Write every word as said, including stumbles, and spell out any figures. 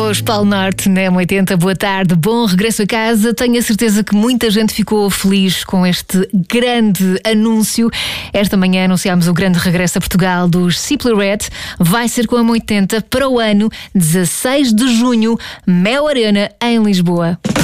Carlos Paulo Norte na M oitenta, boa tarde, bom regresso a casa. Tenho a certeza que muita gente ficou feliz com este grande anúncio. Esta manhã anunciámos o grande regresso a Portugal dos Simply Red. Vai ser com a M oitenta para o ano dezasseis de junho, Mel Arena, em Lisboa.